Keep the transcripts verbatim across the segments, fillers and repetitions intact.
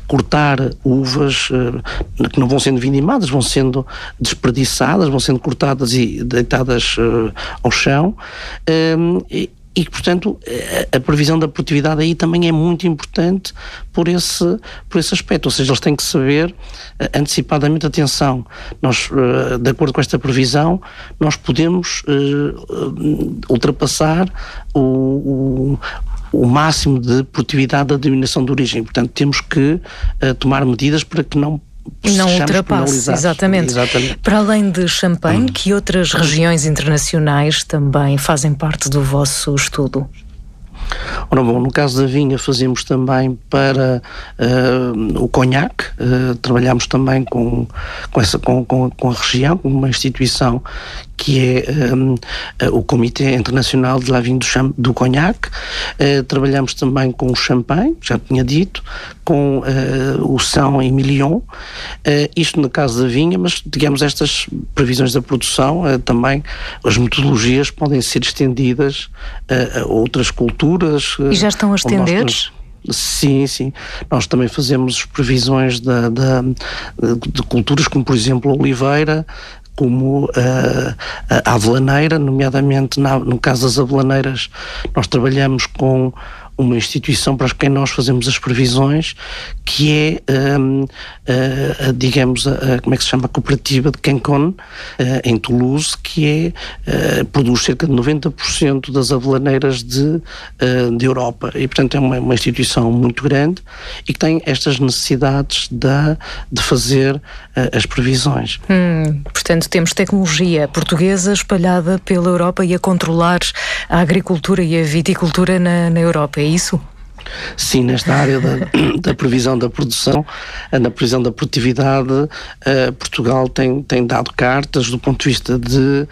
cortar uvas uh, que não vão sendo vindimadas, vão sendo desperdiçadas, vão sendo cortadas e deitadas uh, ao chão. Um, e, E, portanto, a previsão da produtividade aí também é muito importante por esse, por esse aspecto. Ou seja, eles têm que saber antecipadamente, atenção, nós, de acordo com esta previsão, nós podemos uh, ultrapassar o, o, o máximo de produtividade da denominação de origem. Portanto, temos que uh, tomar medidas para que não não ultrapasse, exatamente. exatamente. Para além de Champagne, hum. que outras regiões internacionais também fazem parte do vosso estudo? Ora, bom, no caso da vinha fazemos também para uh, o conhaque, uh, trabalhamos também com, com, essa, com, com, com a região, com uma instituição que é um, uh, o Comitê Internacional de la Vigne do, do Conhaque. Uh, trabalhamos também com o Champagne, já tinha dito, com uh, o São Emilion, uh, isto no caso da vinha, mas digamos estas previsões da produção, uh, também as metodologias podem ser estendidas uh, a outras culturas. E já estão a estender? Sim, sim. Nós também fazemos previsões de, de, de culturas como, por exemplo, a oliveira, como uh, a avelaneira, nomeadamente na, no caso das avelaneiras, nós trabalhamos com uma instituição para quem nós fazemos as previsões, que é, um, a, a, digamos, a, a, como é que se chama, a cooperativa de Cancon, uh, em Toulouse, que é, uh, produz cerca de noventa por cento das avelaneiras de, uh, de Europa. E, portanto, é uma, uma instituição muito grande e que tem estas necessidades de, de fazer uh, as previsões. Hum, portanto, temos tecnologia portuguesa espalhada pela Europa e a controlar a agricultura e a viticultura na, na Europa. É isso? Sim, nesta área da, da previsão da produção, na previsão da produtividade, uh, Portugal tem, tem dado cartas do ponto de vista de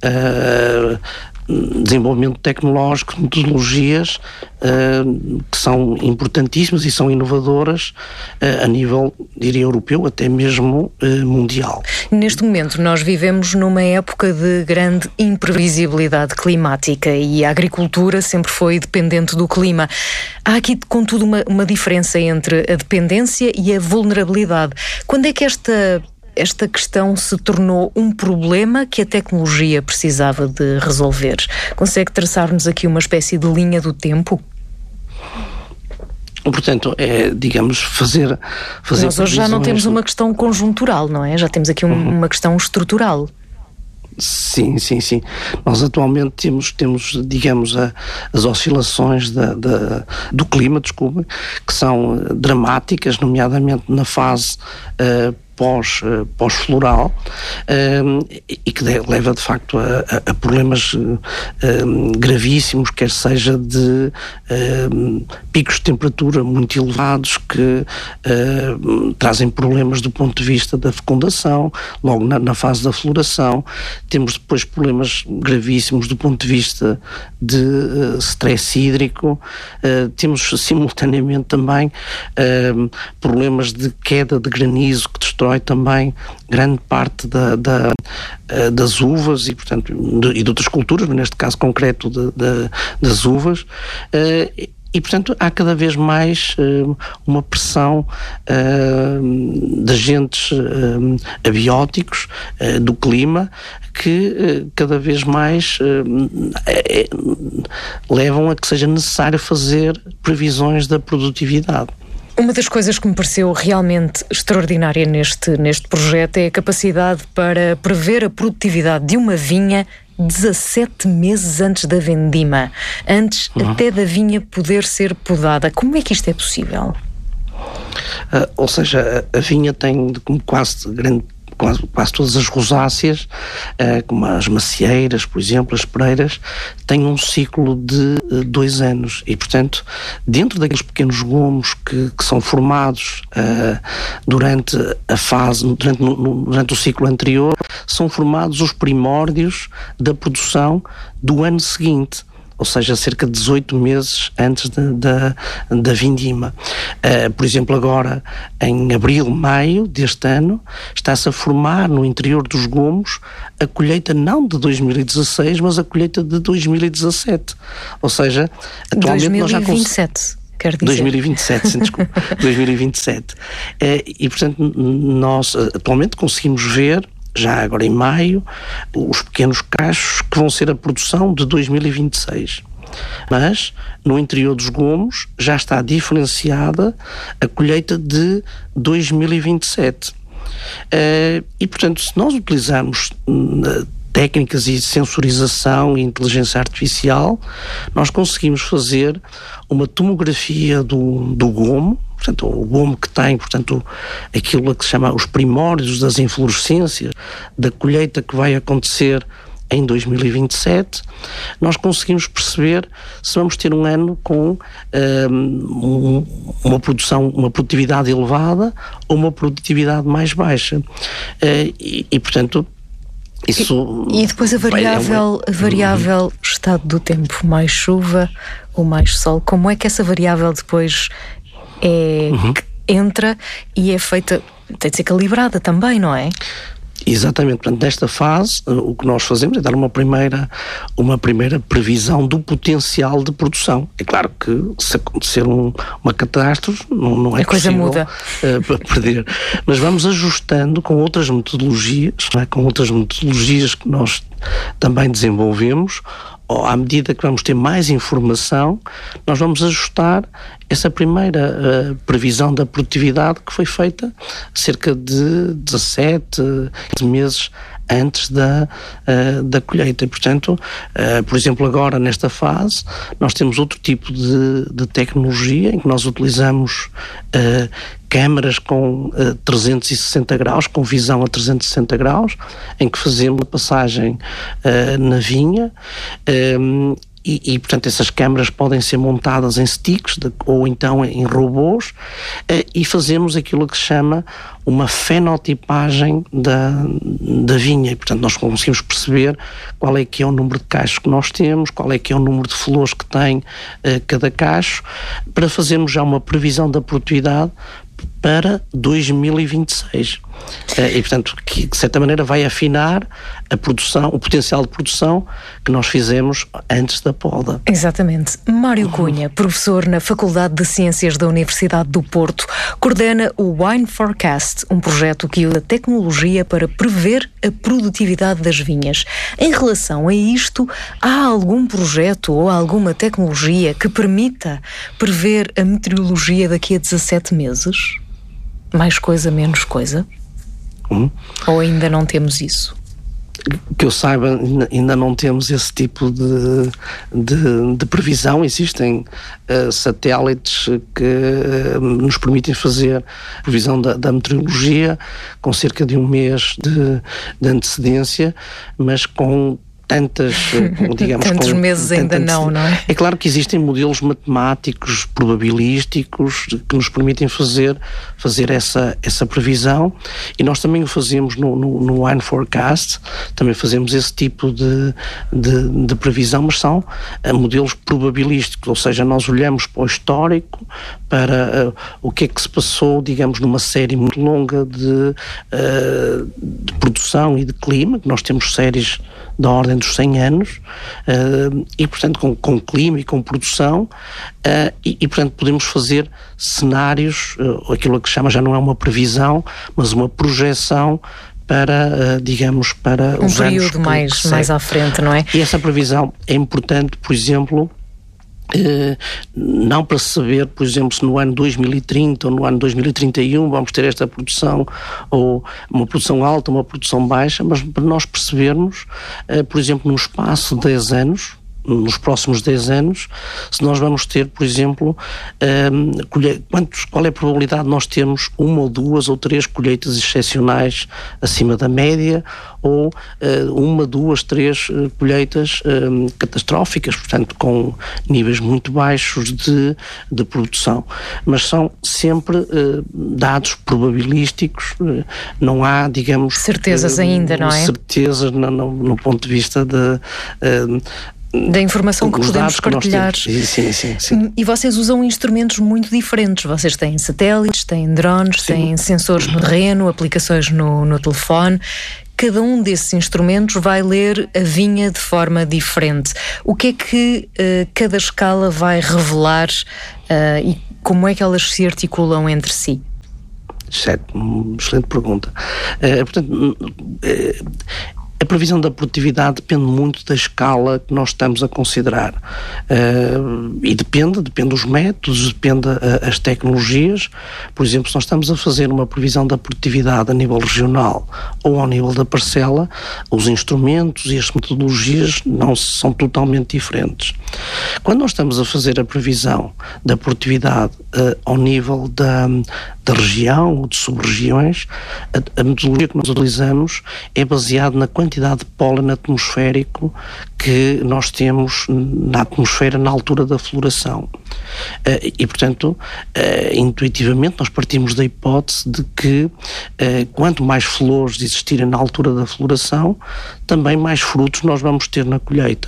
uh, desenvolvimento tecnológico, metodologias uh, que são importantíssimas e são inovadoras uh, a nível, diria, europeu, até mesmo uh, mundial. Neste momento nós vivemos numa época de grande imprevisibilidade climática e a agricultura sempre foi dependente do clima. Há aqui, contudo, uma, uma diferença entre a dependência e a vulnerabilidade. Quando é que esta Esta questão se tornou um problema que a tecnologia precisava de resolver? Consegue traçar-nos aqui uma espécie de linha do tempo? Portanto, é, digamos, fazer... fazer Nós hoje já não temos uma questão conjuntural, não é? Já temos aqui um, uhum. uma questão estrutural. Sim, sim, sim. Nós atualmente temos, temos digamos, a, as oscilações da, da, do clima, desculpa, que são dramáticas, nomeadamente na fase uh, pós, uh, pós-floral, uh, e que leva de facto a, a, a problemas uh, gravíssimos, quer seja de uh, picos de temperatura muito elevados que uh, trazem problemas do ponto de vista da fecundação, logo na, na fase da floração. Temos depois problemas gravíssimos do ponto de vista de uh, stress hídrico, uh, temos simultaneamente também uh, problemas de queda de granizo que destrói também grande parte da, da, uh, das uvas e, portanto, de, e de outras culturas, mas neste caso concreto de, de, das uvas. Uh, E, portanto, há cada vez mais uh, uma pressão uh, de agentes uh, abióticos uh, do clima que uh, cada vez mais uh, é, levam a que seja necessário fazer previsões da produtividade. Uma das coisas que me pareceu realmente extraordinária neste, neste projeto é a capacidade para prever a produtividade de uma vinha dezassete meses antes da vendima, antes uhum. até da vinha poder ser podada. Como é que isto é possível? Uh, ou seja, a, a vinha tem como quase grande Quase, quase todas as rosáceas, uh, como as macieiras, por exemplo, as pereiras, têm um ciclo de uh, dois anos e, portanto, dentro daqueles pequenos gomos que, que são formados uh, durante a fase, durante, no, durante o ciclo anterior, são formados os primórdios da produção do ano seguinte. Ou seja, cerca de dezoito meses antes de, de, da vindima. Uh, por exemplo, agora, em abril, maio deste ano, está-se a formar no interior dos gomos a colheita não de dois mil e dezasseis, mas a colheita de dois mil e dezassete. Ou seja, atualmente dois mil e vinte e sete. nós já cons... quer dizer? dois mil e vinte e sete, sim, desculpa. dois mil e vinte e sete. E, portanto, nós atualmente conseguimos ver, já agora em maio, os pequenos cachos que vão ser a produção de dois mil e vinte e seis. Mas, no interior dos gomos, já está diferenciada a colheita de dois mil e vinte e sete. E, portanto, se nós utilizarmos técnicas de sensorização e inteligência artificial, nós conseguimos fazer uma tomografia do, do gomo, portanto, o gomo que tem, portanto, aquilo que se chama os primórdios das inflorescências, da colheita que vai acontecer em dois mil e vinte e sete, nós conseguimos perceber se vamos ter um ano com um, uma produção, uma produtividade elevada ou uma produtividade mais baixa. Uh, e, e, portanto, isso... E, e depois a variável, a variável uhum. estado do tempo, mais chuva ou mais sol, como é que essa variável depois é, uhum. entra e é feita, tem de ser calibrada também, não é? Exatamente, portanto, nesta fase o que nós fazemos é dar uma primeira, uma primeira previsão do potencial de produção. É claro que se acontecer um, uma catástrofe não, não é a coisa possível muda. Uh, para perder, mas vamos ajustando com outras metodologias, não é? Com outras metodologias que nós também desenvolvemos. À medida que vamos ter mais informação, nós vamos ajustar essa primeira uh, previsão da produtividade que foi feita cerca de dezassete meses antes da, uh, da colheita. E, portanto, uh, por exemplo, agora nesta fase, nós temos outro tipo de, de tecnologia em que nós utilizamos uh, câmaras com uh, trezentos e sessenta graus, com visão a trezentos e sessenta graus, em que fazemos a passagem uh, na vinha. Um, E, e, portanto, essas câmaras podem ser montadas em sticks de, ou então em robôs eh, e fazemos aquilo que se chama uma fenotipagem da, da vinha. E, portanto, nós conseguimos perceber qual é que é o número de cachos que nós temos, qual é que é o número de flores que tem eh, cada cacho, para fazermos já uma previsão da produtividade para dois mil e vinte e seis. E, portanto, que de certa maneira vai afinar a produção, o potencial de produção que nós fizemos antes da poda. Exatamente. Mário Cunha, professor na Faculdade de Ciências da Universidade do Porto, coordena o Wine Forecast, um projeto que usa tecnologia para prever a produtividade das vinhas. Em relação a isto, há algum projeto ou alguma tecnologia que permita prever a meteorologia daqui a dezassete meses? Mais coisa, menos coisa? Hum. Ou ainda não temos isso? Que eu saiba, ainda não temos esse tipo de, de, de previsão. Existem uh, satélites que uh, nos permitem fazer previsão da, da meteorologia com cerca de um mês de, de antecedência, mas com tantas, digamos... Tantos com, meses ainda tantas, não, não é? É claro que existem modelos matemáticos, probabilísticos, que nos permitem fazer, fazer essa, essa previsão, e nós também o fazemos no, no, no Wine Forecast, também fazemos esse tipo de, de, de previsão, mas são uh, modelos probabilísticos, ou seja, nós olhamos para o histórico, para uh, o que é que se passou, digamos, numa série muito longa de, uh, de produção e de clima, que nós temos séries da ordem dos cem anos, uh, e portanto com, com clima e com produção, uh, e, e portanto podemos fazer cenários, uh, aquilo que se chama, já não é uma previsão, mas uma projeção para, uh, digamos, para um os anos período que, mais, que mais à frente, não é? E essa previsão é importante, por exemplo, Uh, não para saber, por exemplo, se no ano dois mil e trinta ou no ano dois mil e trinta e um vamos ter esta produção, ou uma produção alta, uma produção baixa, mas para nós percebermos, uh, por exemplo, num espaço de dez anos, nos próximos dez anos, se nós vamos ter, por exemplo, um, colhe- quantos, qual é a probabilidade de nós termos uma ou duas ou três colheitas excepcionais acima da média, ou uh, uma, duas, três uh, colheitas um, catastróficas, portanto com níveis muito baixos de, de produção. Mas são sempre uh, dados probabilísticos, uh, não há, digamos... Certezas uh, ainda, não é? Certezas no, no, no ponto de vista de... Uh, da informação que podemos partilhar. Sim, sim, sim, sim. E vocês usam instrumentos muito diferentes. Vocês têm satélites, têm drones, sim. têm sensores no terreno, aplicações no, no telefone. cada um desses instrumentos vai ler a vinha de forma diferente. O que é que uh, cada escala vai revelar uh, e como é que elas se articulam entre si? Certo, excelente pergunta. Uh, portanto, uh, a previsão da produtividade depende muito da escala que nós estamos a considerar. Uh, e depende, depende dos métodos, depende uh, as tecnologias. Por exemplo, se nós estamos a fazer uma previsão da produtividade a nível regional ou ao nível da parcela, os instrumentos e as metodologias não são totalmente diferentes. Quando nós estamos a fazer a previsão da produtividade uh, ao nível da, da região ou de sub-regiões, a, a metodologia que nós utilizamos é baseada na quantidade de pólen atmosférico que nós temos na atmosfera na altura da floração. Uh, e, portanto, uh, intuitivamente nós partimos da hipótese de que uh, quanto mais flores existirem na altura da floração, também mais frutos nós vamos ter na colheita.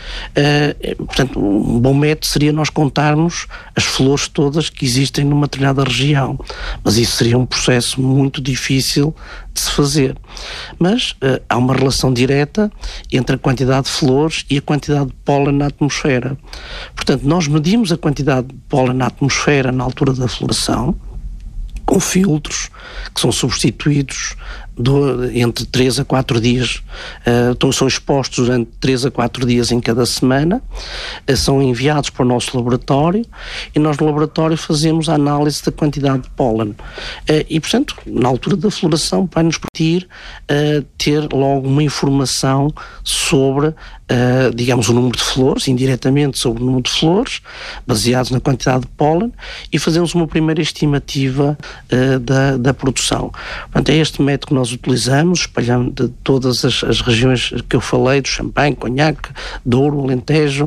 Uh, portanto, um bom método seria nós contarmos as flores todas que existem numa determinada região, mas isso seria um processo muito difícil de se fazer. Mas uh, há uma relação direta entre a quantidade de flores e a quantidade de pólen na atmosfera. Portanto, nós medimos a quantidade de pólen na atmosfera na altura da floração com filtros que são substituídos do, entre três a quatro dias, uh, então são expostos durante três a quatro dias em cada semana, uh, são enviados para o nosso laboratório e nós no laboratório fazemos a análise da quantidade de pólen. Uh, e, portanto, na altura da floração vai nos permitir uh, ter logo uma informação sobre, uh, digamos, o número de flores, indiretamente sobre o número de flores, baseados na quantidade de pólen, e fazemos uma primeira estimativa uh, da, da produção. Portanto, é este método que nós utilizamos, espalhando de todas as, as regiões que eu falei, do Champanhe, Conhaque, Douro, Alentejo,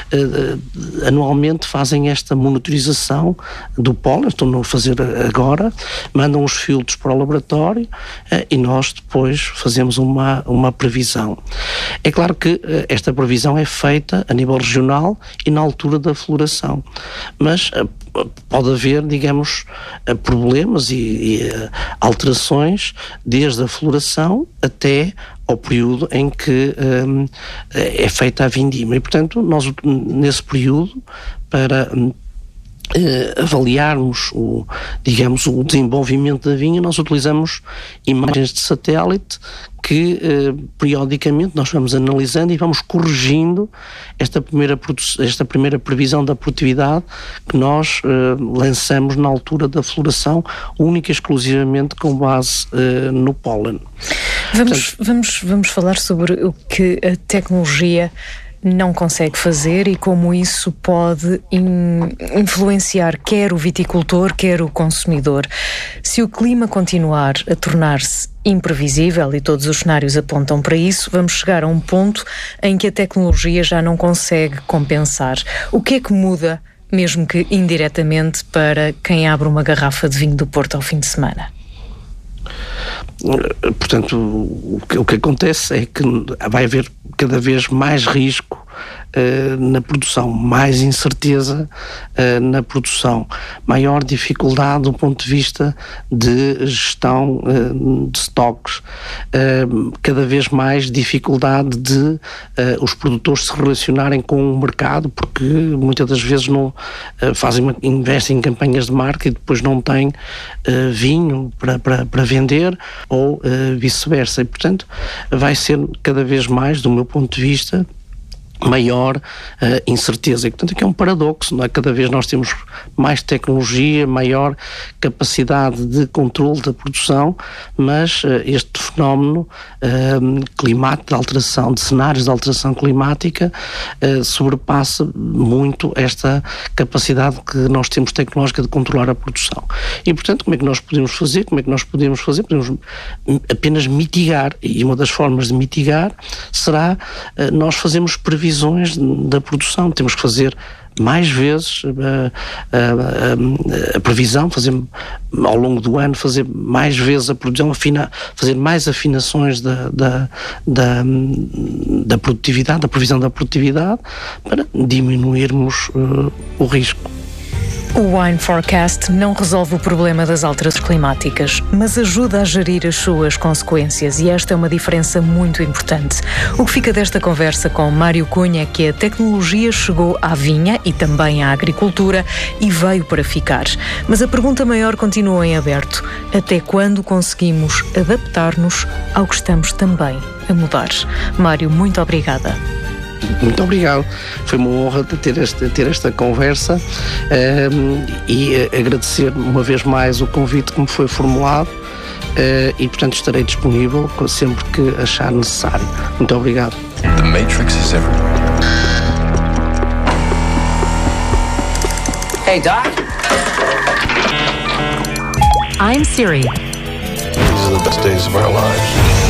uh, anualmente fazem esta monitorização do pólen, estão a fazer agora, mandam os filtros para o laboratório uh, e nós depois fazemos uma, uma previsão. É claro que uh, esta previsão é feita a nível regional e na altura da floração, mas uh, pode haver, digamos, uh, problemas e, e uh, alterações desde a floração até ao período em que um, é feita a vindima. E, portanto, nós nesse período, para um, Uh, avaliarmos o, digamos, o desenvolvimento da vinha, nós utilizamos imagens de satélite que uh, periodicamente nós vamos analisando e vamos corrigindo esta primeira, esta primeira previsão da produtividade que nós uh, lançamos na altura da floração, única e exclusivamente com base uh, no pólen. Vamos, Portanto, vamos, vamos falar sobre o que a tecnologia não consegue fazer e como isso pode in, influenciar quer o viticultor, quer o consumidor. Se o clima continuar a tornar-se imprevisível, e todos os cenários apontam para isso, vamos chegar a um ponto em que a tecnologia já não consegue compensar. O que é que muda, mesmo que indiretamente, para quem abre uma garrafa de vinho do Porto ao fim de semana? Portanto, o que, o que acontece é que vai haver cada vez mais risco uh, na produção, mais incerteza uh, na produção, maior dificuldade do ponto de vista de gestão uh, de estoques, uh, cada vez mais dificuldade de uh, os produtores se relacionarem com o mercado, porque muitas das vezes não uh, fazem, uma, investem em campanhas de marca e depois não têm uh, vinho para, para, para vender ou uh, vice-versa. E, portanto, vai ser cada vez mais, do meu ponto de vista, maior uh, incerteza. E, portanto, aqui é um paradoxo, não é? Cada vez nós temos mais tecnologia, maior capacidade de controle da produção, mas uh, este fenómeno uh, climático, de alteração, de cenários de alteração climática, uh, sobrepassa muito esta capacidade que nós temos tecnológica de controlar a produção. E, portanto, como é que nós podemos fazer? Como é que nós podemos fazer? Podemos apenas mitigar, e uma das formas de mitigar será uh, nós fazermos previsões da produção. Temos que fazer mais vezes a, a, a, a previsão, fazer ao longo do ano, fazer mais vezes a produção, afina, fazer mais afinações da, da, da, da produtividade, da previsão da produtividade, para diminuirmos uh, o risco. O Wine Forecast não resolve o problema das alterações climáticas, mas ajuda a gerir as suas consequências, e esta é uma diferença muito importante. O que fica desta conversa com Mário Cunha é que a tecnologia chegou à vinha e também à agricultura e veio para ficar. Mas a pergunta maior continua em aberto: até quando conseguimos adaptar-nos ao que estamos também a mudar? Mário, muito obrigada. Muito obrigado. Foi uma honra ter esta, ter esta conversa um, e agradecer uma vez mais o convite que me foi formulado uh, e, portanto, estarei disponível sempre que achar necessário. Muito obrigado. The Matrix is everywhere. Hey, Doc. I'm Siri. These are the best days of our lives.